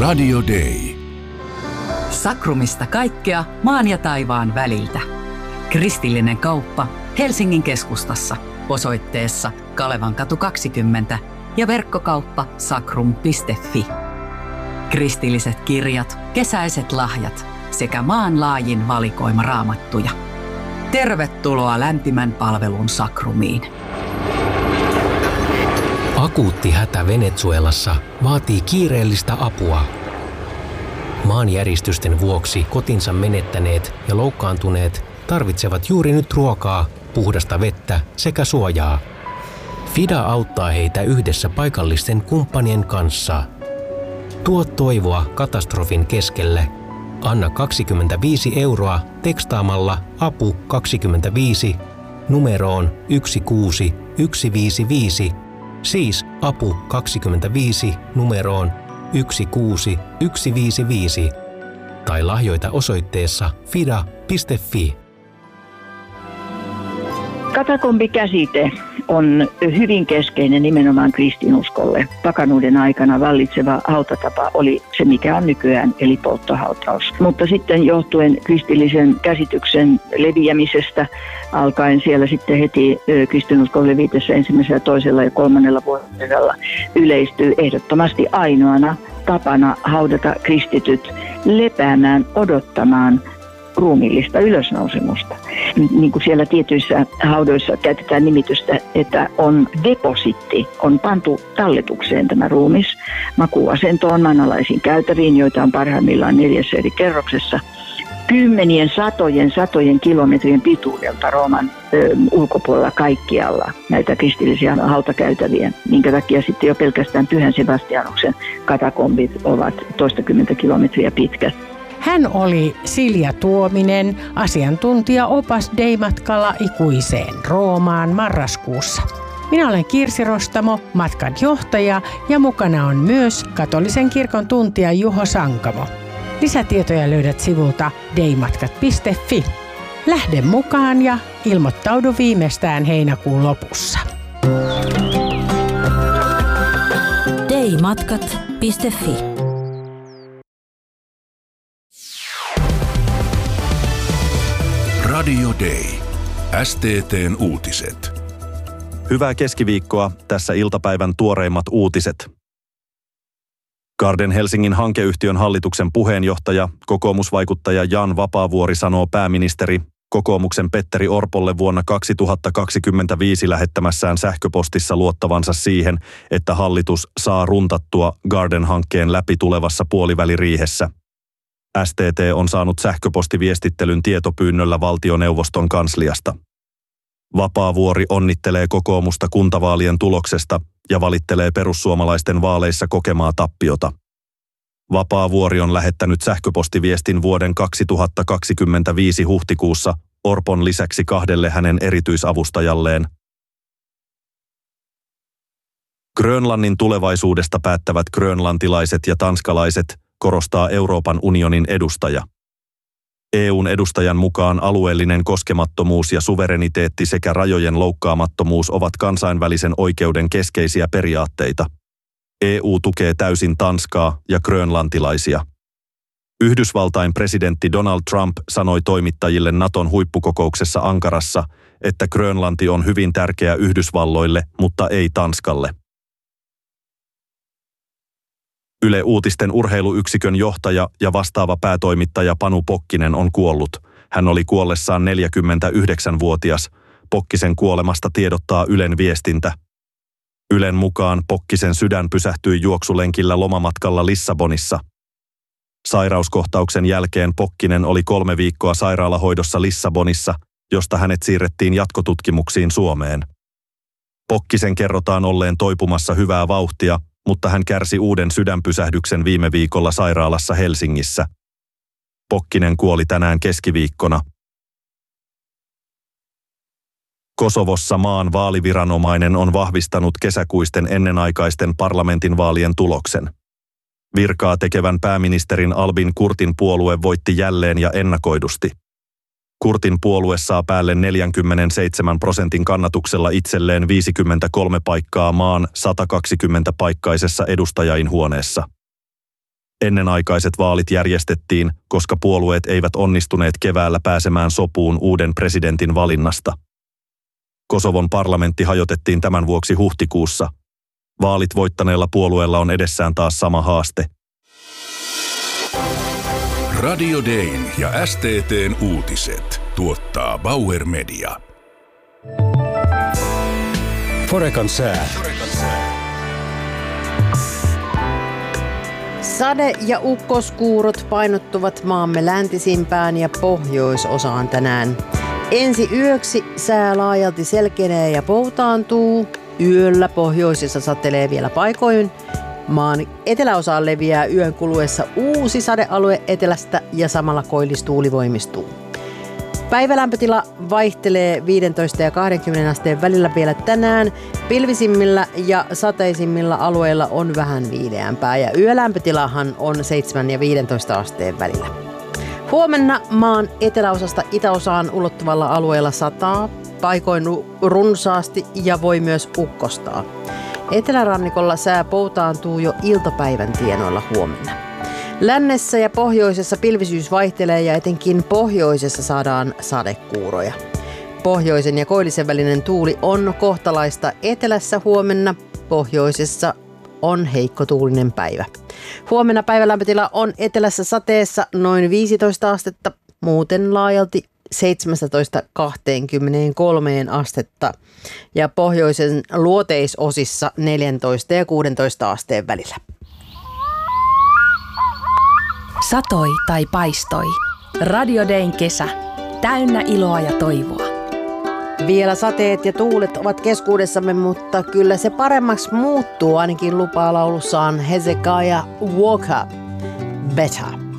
Radio Day. Sakrumista kaikkea maan ja taivaan väliltä. Kristillinen kauppa Helsingin keskustassa osoitteessa Kalevankatu 20 ja verkkokauppa sakrum.fi. Kristilliset kirjat, kesäiset lahjat sekä maanlaajin valikoima raamattuja. Tervetuloa lämpimän palvelun Sakrumiin. Akuutti hätä Venezuelassa vaatii kiireellistä apua. Maanjäristysten vuoksi kotinsa menettäneet ja loukkaantuneet tarvitsevat juuri nyt ruokaa, puhdasta vettä sekä suojaa. FIDA auttaa heitä yhdessä paikallisten kumppanien kanssa. Tuo toivoa katastrofin keskelle. Anna 25 € tekstaamalla APU 25 numeroon 16155, siis APU 25 numeroon 16155, tai lahjoita osoitteessa fida.fi. Katakombikäsite on hyvin keskeinen nimenomaan kristinuskolle. Pakanuuden aikana vallitseva hautatapa oli se, mikä on nykyään, eli polttohautaus. Mutta sitten johtuen kristillisen käsityksen leviämisestä alkaen siellä sitten heti kristinuskon levitessä ensimmäisellä, toisella ja kolmannella vuodella yleistyy ehdottomasti ainoana tapana haudata kristityt lepäämään, odottamaan ruumiillista ylösnousemusta. Niin kuin siellä tietyissä haudoissa käytetään nimitystä, että on depositti, on pantu talletukseen tämä ruumis makuuasentoon, maanalaisiin käytäviin, joita on parhaimmillaan 4 eri kerroksessa. Kymmenien, satojen kilometrien pituudelta Rooman ulkopuolella kaikkialla näitä kristillisiä hautakäytäviä, minkä takia sitten jo pelkästään Pyhän Sebastianuksen katakombit ovat toistakymmentä kilometriä pitkät. Hän oli Silja Tuominen, asiantuntija Opas Dei-matkalla ikuiseen Roomaan marraskuussa. Minä olen Kirsi Rostamo, matkan johtaja, ja mukana on myös katolisen kirkon tuntija Juho Sankamo. Lisätietoja löydät sivulta deimatkat.fi. Lähde mukaan ja ilmoittaudu viimeistään heinäkuun lopussa. deimatkat.fi. Radio Day. STT:n uutiset. Hyvää keskiviikkoa, tässä iltapäivän tuoreimmat uutiset. Garden Helsingin hankeyhtiön hallituksen puheenjohtaja, kokoomusvaikuttaja Jan Vapaavuori sanoo pääministeri kokoomuksen Petteri Orpolle vuonna 2025 lähettämässään sähköpostissa luottavansa siihen, että hallitus saa runtattua Garden-hankkeen läpi tulevassa puoliväliriihessä. STT on saanut sähköpostiviestittelyn tietopyynnöllä valtioneuvoston kansliasta. Vapaavuori onnittelee kokoomusta kuntavaalien tuloksesta ja valittelee perussuomalaisten vaaleissa kokemaa tappiota. Vapaavuori on lähettänyt sähköpostiviestin vuoden 2025 huhtikuussa Orpon lisäksi 2 hänen erityisavustajalleen. Grönlannin tulevaisuudesta päättävät grönlantilaiset ja tanskalaiset, korostaa Euroopan unionin edustaja. EUn edustajan mukaan alueellinen koskemattomuus ja suvereniteetti sekä rajojen loukkaamattomuus ovat kansainvälisen oikeuden keskeisiä periaatteita. EU tukee täysin Tanskaa ja grönlantilaisia. Yhdysvaltain presidentti Donald Trump sanoi toimittajille Naton huippukokouksessa Ankarassa, että Grönlanti on hyvin tärkeä Yhdysvalloille, mutta ei Tanskalle. Yle Uutisten urheiluyksikön johtaja ja vastaava päätoimittaja Panu Pokkinen on kuollut. Hän oli kuollessaan 49-vuotias. Pokkisen kuolemasta tiedottaa Ylen viestintä. Ylen mukaan Pokkisen sydän pysähtyi juoksulenkillä lomamatkalla Lissabonissa. Sairauskohtauksen jälkeen Pokkinen oli 3 viikkoa sairaalahoidossa Lissabonissa, josta hänet siirrettiin jatkotutkimuksiin Suomeen. Pokkisen kerrotaan olleen toipumassa hyvää vauhtia, mutta hän kärsi uuden sydänpysähdyksen viime viikolla sairaalassa Helsingissä. Pokkinen kuoli tänään keskiviikkona. Kosovossa maan vaaliviranomainen on vahvistanut kesäkuisten ennenaikaisten parlamentinvaalien tuloksen. Virkaa tekevän pääministerin Albin Kurtin puolue voitti jälleen ja ennakoidusti. Kurtin puolue saa päälle 47% kannatuksella itselleen 53 paikkaa maan 120-paikkaisessa edustajainhuoneessa. Ennenaikaiset vaalit järjestettiin, koska puolueet eivät onnistuneet keväällä pääsemään sopuun uuden presidentin valinnasta. Kosovon parlamentti hajotettiin tämän vuoksi huhtikuussa. Vaalit voittaneella puolueella on edessään taas sama haaste. Radio Dayn ja STT:n uutiset tuottaa Bauer Media. Forecan sää. Sade- ja ukkoskuurot painottuvat maamme läntisimpään ja pohjoisosaan tänään. Ensi yöksi sää laajalti selkenee ja poutaantuu. Yöllä pohjoisessa satelee vielä paikoin. Maan eteläosaan leviää yön kuluessa uusi sadealue etelästä ja samalla koillistuuli voimistuu. Päivälämpötila vaihtelee 15 ja 20 asteen välillä vielä tänään. Pilvisimmillä ja sateisimmilla alueilla on vähän viileämpää ja yölämpötilahan on 7 ja 15 asteen välillä. Huomenna maan eteläosasta itäosaan ulottuvalla alueella sataa, paikoin runsaasti ja voi myös ukkostaa. Etelärannikolla sää poutaantuu jo iltapäivän tienoilla huomenna. Lännessä ja pohjoisessa pilvisyys vaihtelee ja etenkin pohjoisessa saadaan sadekuuroja. Pohjoisen ja koillisen välinen tuuli on kohtalaista etelässä huomenna, pohjoisessa on heikkotuulinen päivä. Huomenna päivälämpötila on etelässä sateessa noin 15 astetta, muuten laajalti 17-23 astetta ja pohjoisen luoteisosissa 14 ja 16 asteen välillä. Satoi tai paistoi. Radio Dayn kesä. Täynnä iloa ja toivoa. Vielä sateet ja tuulet ovat keskuudessamme, mutta kyllä se paremmaksi muuttuu, ainakin lupaa laulussaan Hezekiah Walker. Better.